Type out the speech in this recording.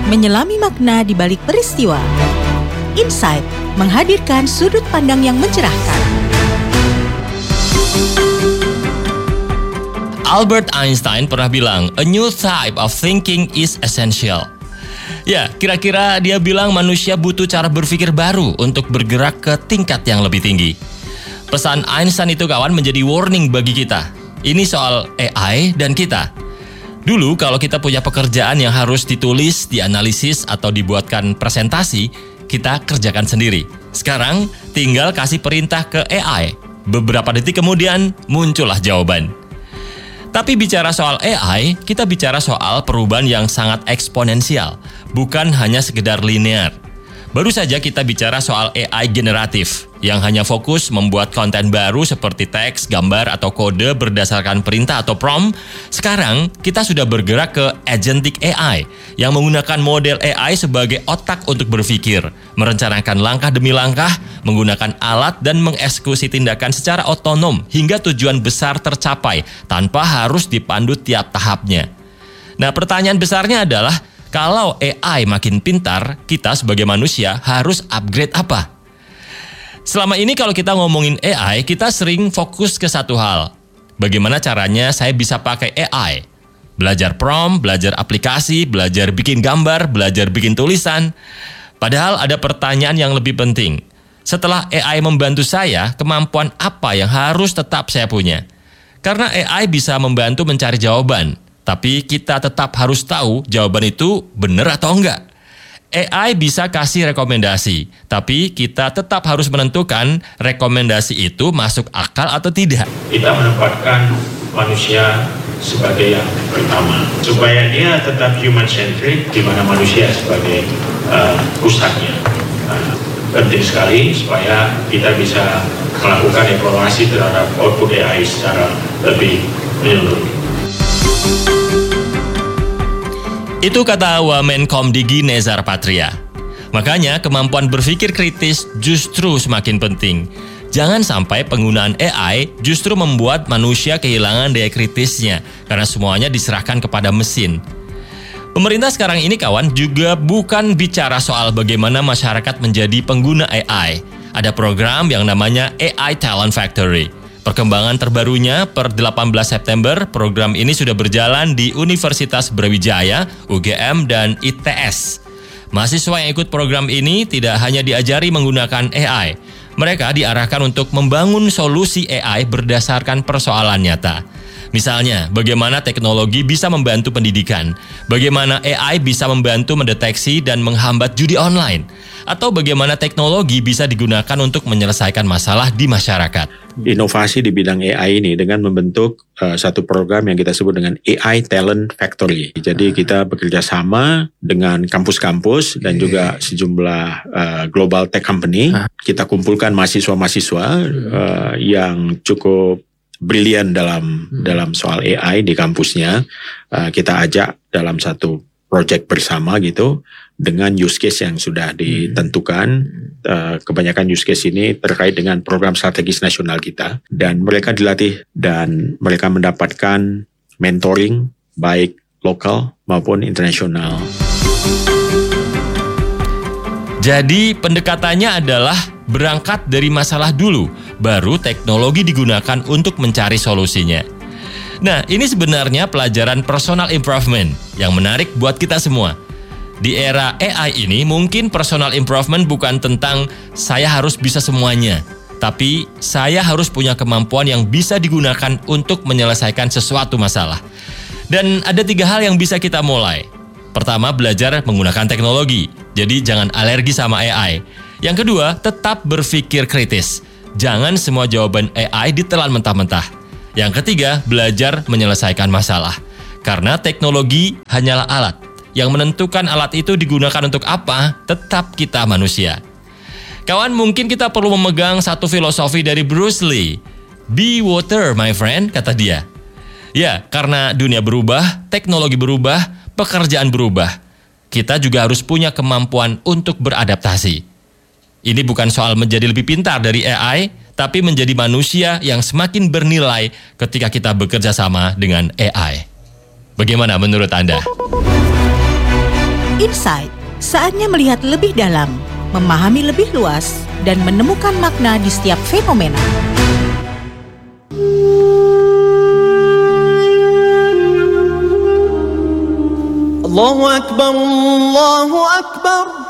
menyelami makna di balik peristiwa. Insight menghadirkan sudut pandang yang mencerahkan. Albert Einstein pernah bilang, "A new type of thinking is essential." Ya, kira-kira dia bilang manusia butuh cara berpikir baru untuk bergerak ke tingkat yang lebih tinggi. Pesan Einstein itu kawan menjadi warning bagi kita. Ini soal AI dan kita. Dulu kalau kita punya pekerjaan yang harus ditulis, dianalisis, atau dibuatkan presentasi, kita kerjakan sendiri. Sekarang tinggal kasih perintah ke AI. Beberapa detik kemudian muncullah jawaban. Tapi bicara soal AI, kita bicara soal perubahan yang sangat eksponensial, bukan hanya sekedar linear. Baru saja kita bicara soal AI generatif, yang hanya fokus membuat konten baru seperti teks, gambar, atau kode berdasarkan perintah atau prompt. Sekarang, kita sudah bergerak ke agentic AI, yang menggunakan model AI sebagai otak untuk berpikir, merencanakan langkah demi langkah, menggunakan alat dan mengeksekusi tindakan secara otonom hingga tujuan besar tercapai, tanpa harus dipandu tiap tahapnya. Nah, pertanyaan besarnya adalah, kalau AI makin pintar, kita sebagai manusia harus upgrade apa? Selama ini kalau kita ngomongin AI, kita sering fokus ke satu hal. Bagaimana caranya saya bisa pakai AI? Belajar prompt, belajar aplikasi, belajar bikin gambar, belajar bikin tulisan. Padahal ada pertanyaan yang lebih penting. Setelah AI membantu saya, kemampuan apa yang harus tetap saya punya? Karena AI bisa membantu mencari jawaban. Tapi kita tetap harus tahu jawaban itu benar atau enggak. AI bisa kasih rekomendasi, tapi kita tetap harus menentukan rekomendasi itu masuk akal atau tidak. Kita menempatkan manusia sebagai yang pertama, supaya dia tetap human-centric, di mana manusia sebagai pusatnya. Penting sekali supaya kita bisa melakukan evaluasi terhadap output AI secara lebih menyeluruh. Itu kata Wamenkomdigi Nezar Patria. Makanya kemampuan berpikir kritis justru semakin penting. Jangan sampai penggunaan AI justru membuat manusia kehilangan daya kritisnya karena semuanya diserahkan kepada mesin. Pemerintah sekarang ini kawan juga bukan bicara soal bagaimana masyarakat menjadi pengguna AI. Ada program yang namanya AI Talent Factory. Perkembangan terbarunya per 18 September, program ini sudah berjalan di Universitas Brawijaya, UGM, dan ITS. Mahasiswa yang ikut program ini tidak hanya diajari menggunakan AI. Mereka diarahkan untuk membangun solusi AI berdasarkan persoalan nyata. Misalnya, bagaimana teknologi bisa membantu pendidikan, bagaimana AI bisa membantu mendeteksi dan menghambat judi online, atau bagaimana teknologi bisa digunakan untuk menyelesaikan masalah di masyarakat. Inovasi di bidang AI ini dengan membentuk satu program yang kita sebut dengan AI Talent Factory. Jadi kita bekerja sama dengan kampus-kampus dan juga sejumlah global tech company. Kita kumpulkan mahasiswa-mahasiswa yang cukup brilian dalam soal AI di kampusnya. Kita ajak dalam satu project bersama gitu dengan use case yang sudah ditentukan. Kebanyakan use case ini terkait dengan program strategis nasional kita, dan mereka dilatih dan mereka mendapatkan mentoring baik lokal maupun internasional. Jadi pendekatannya adalah berangkat dari masalah dulu, baru teknologi digunakan untuk mencari solusinya. Nah, ini sebenarnya pelajaran personal improvement yang menarik buat kita semua. Di era AI ini mungkin personal improvement bukan tentang saya harus bisa semuanya, tapi saya harus punya kemampuan yang bisa digunakan untuk menyelesaikan sesuatu masalah. Dan ada 3 hal yang bisa kita mulai. Pertama, belajar menggunakan teknologi, jadi jangan alergi sama AI. Yang kedua, tetap berpikir kritis. Jangan semua jawaban AI ditelan mentah-mentah. Yang ketiga, belajar menyelesaikan masalah. Karena teknologi hanyalah alat. Yang menentukan alat itu digunakan untuk apa, tetap kita manusia. Kawan, mungkin kita perlu memegang satu filosofi dari Bruce Lee. Be water, my friend, kata dia. Ya, karena dunia berubah, teknologi berubah, pekerjaan berubah. Kita juga harus punya kemampuan untuk beradaptasi. Ini bukan soal menjadi lebih pintar dari AI, tapi menjadi manusia yang semakin bernilai ketika kita bekerja sama dengan AI. Bagaimana menurut Anda? Insight, saatnya melihat lebih dalam, memahami lebih luas, dan menemukan makna di setiap fenomena. Allahu Akbar, Allahu Akbar.